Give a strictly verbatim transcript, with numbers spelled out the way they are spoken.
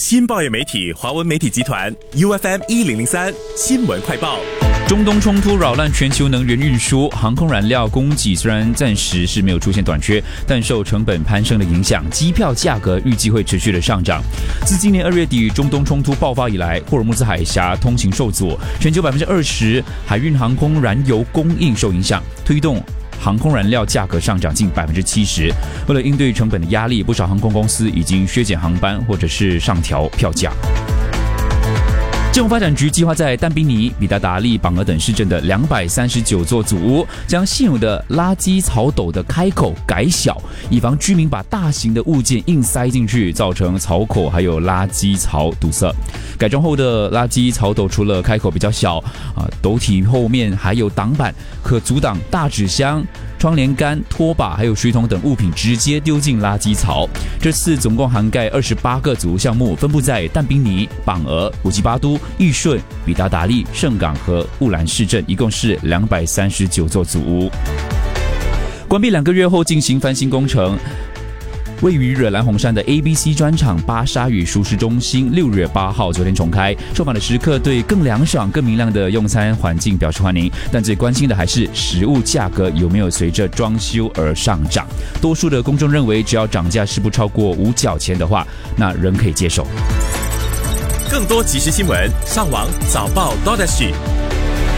新报业媒体华文媒体集团 U F M 一零零三新闻快报。 中东冲突扰乱全球能源运输，航空燃料供给虽然暂时是没有出现短缺，但受成本攀升的影响，机票价格预计会持续的上涨。自今年二月底中东冲突爆发以来，霍尔木兹海峡通行受阻，全球百分之二十海运航空燃油供应受影响，推动航空燃料价格上涨近百分之七十。为了应对成本的压力，不少航空公司已经削减航班或者是上调票价。政府发展局计划在但宾尼、比达达利、榜额等市镇的两百三十九座祖屋，将现有的垃圾槽斗的开口改小，以防居民把大型的物件硬塞进去，造成槽口还有垃圾槽堵塞。改装后的垃圾槽斗除了开口比较小，啊，斗体后面还有挡板，可阻挡大纸箱、窗帘杆、拖把还有水桶等物品直接丢进垃圾槽。这次总共涵盖二十八个组屋项目，分布在但宾尼、榜额、五吉巴都、义顺、比达达利、圣港和乌兰市镇，一共是两百三十九座组屋。关闭两个月后进行翻新工程。位于惹兰红山的 A B C 专场巴沙与舒适中心六月八号昨天重开，受访的食客对更凉爽、更明亮的用餐环境表示欢迎，但最关心的还是食物价格有没有随着装修而上涨。多数的公众认为，只要涨价是不超过五角钱的话，那仍可以接受。 更多即时新闻，上网早报 .dot S G。